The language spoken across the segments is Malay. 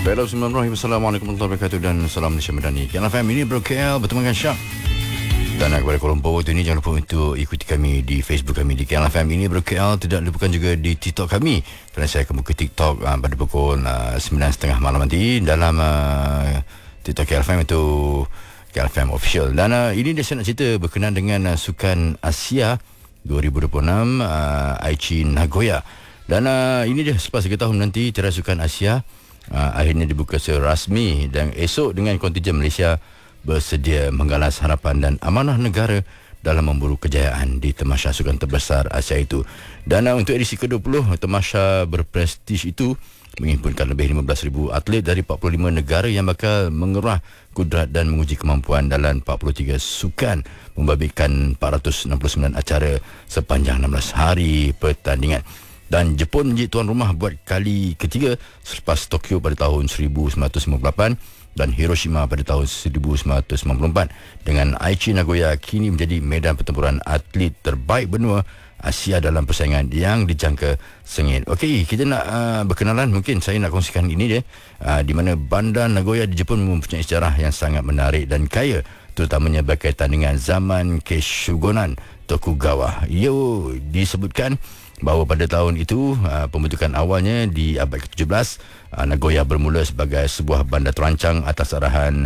Bismillahirrahmanirrahim. Assalamualaikum warahmatullahi wabarakatuh dan salam Malaysia Madani. KL FM ini Bro KL bertemu dengan Syah. Dan kepada Kuala Lumpur waktu ini, jangan lupa untuk ikuti kami di Facebook kami di KL FM ini Bro KL. Tidak lupakan juga di TikTok kami, kerana saya akan buka TikTok pada pukul 9.30 malam nanti dalam TikTok KL FM itu KL FM Official. Dan ini dia saya nak cerita berkenaan dengan Sukan Asia 2026 Aichi Nagoya. Dan ini dia selepas 3 tahun nanti tiada Sukan Asia akhirnya dibuka secara rasmi, dan esok dengan kontijen Malaysia bersedia menggalas harapan dan amanah negara dalam memburu kejayaan di tamasya sukan terbesar Asia itu. Dan untuk edisi ke-20 tamasya berprestij itu menghimpunkan lebih 15,000 atlet dari 45 negara yang bakal mengerah kudrat dan menguji kemampuan dalam 43 sukan, membabitkan 469 acara sepanjang 16 hari pertandingan. Dan Jepun menjadi tuan rumah buat kali ketiga selepas Tokyo pada tahun 1958 dan Hiroshima pada tahun 1994. Dengan Aichi Nagoya kini menjadi medan pertempuran atlet terbaik benua Asia dalam persaingan yang dijangka sengit. Okey, kita nak berkenalan. Mungkin saya nak kongsikan ini dia, di mana bandar Nagoya di Jepun mempunyai sejarah yang sangat menarik dan kaya, terutamanya berkaitan dengan zaman Keshugonan Tokugawa. Ia disebutkan bahawa pada tahun itu pembentukan awalnya di abad ke-17, Nagoya bermula sebagai sebuah bandar terancang atas arahan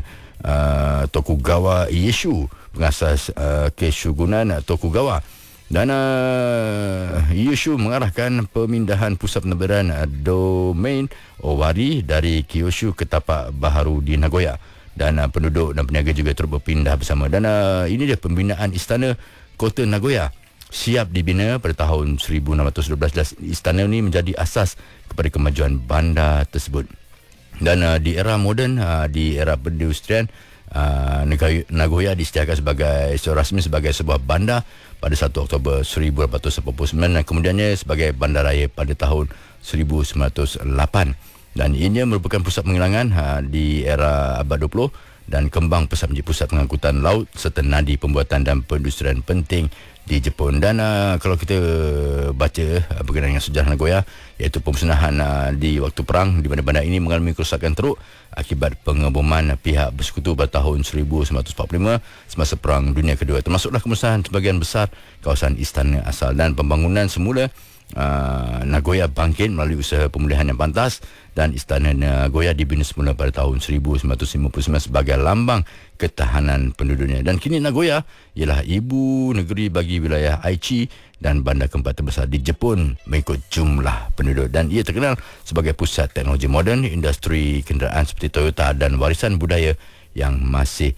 Tokugawa Ieyasu, pengasas Keshugonan Tokugawa. Dan Ieyasu mengarahkan pemindahan pusat pentadbiran domain Owari dari Kyushu ke tapak baharu di Nagoya, dan penduduk dan peniaga juga turut berpindah bersama. Dan ini dia pembinaan istana kota Nagoya siap dibina pada tahun 1612. Istana ini menjadi asas kepada kemajuan bandar tersebut. Dan di era moden, di era perindustrian, Nagoya disediakan secara rasmi sebagai sebuah bandar pada 1 Oktober 1889 dan kemudiannya sebagai bandaraya pada tahun 1908. Dan ini merupakan pusat penghilangan di era abad 20 dan kembang pesat menjadi pusat pengangkutan laut serta nadi pembuatan dan perindustrian penting di Jepun. Dan kalau kita baca berkenaan dengan sejarah Nagoya, iaitu pemusnahan di waktu perang, di mana bandar ini mengalami kerosakan teruk akibat pengeboman pihak bersekutu pada tahun 1945 semasa Perang Dunia Kedua, termasuklah kemusnahan sebagian besar kawasan istana asal. Dan pembangunan semula Nagoya bangkit melalui usaha pemulihan yang pantas, dan istana Nagoya dibina semula pada tahun 1959 sebagai lambang ketahanan penduduknya. Dan kini Nagoya ialah ibu negeri bagi wilayah Aichi dan bandar keempat terbesar di Jepun mengikut jumlah penduduk, dan ia terkenal sebagai pusat teknologi moden, industri kenderaan seperti Toyota dan warisan budaya yang masih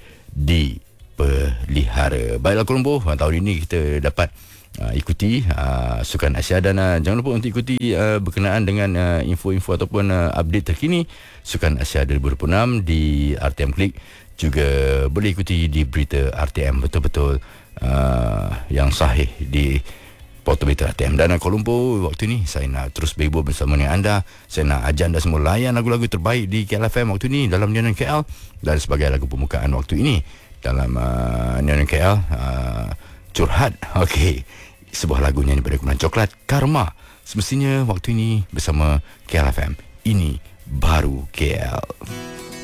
dipelihara. Baiklah Kuala Lumpur, tahun ini kita dapat ikuti Sukan Asia, dan jangan lupa untuk ikuti berkenaan dengan info-info ataupun update terkini Sukan Asia 2026 di RTM Klik. Juga boleh ikuti di berita RTM betul-betul yang sahih di portal berita RTM. Dan Kuala Lumpur, waktu ini saya nak terus berhibur bersama dengan anda. Saya nak ajak anda semua layan lagu-lagu terbaik di KL FM waktu ini dalam Neon KL, dan sebagai lagu pembukaan waktu ini dalam Neon KL, Curhat. Okey, sebuah lagu nyanyi pada kumpulan Coklat, Karma. Semestinya waktu ini bersama KL FM. Ini baru KL.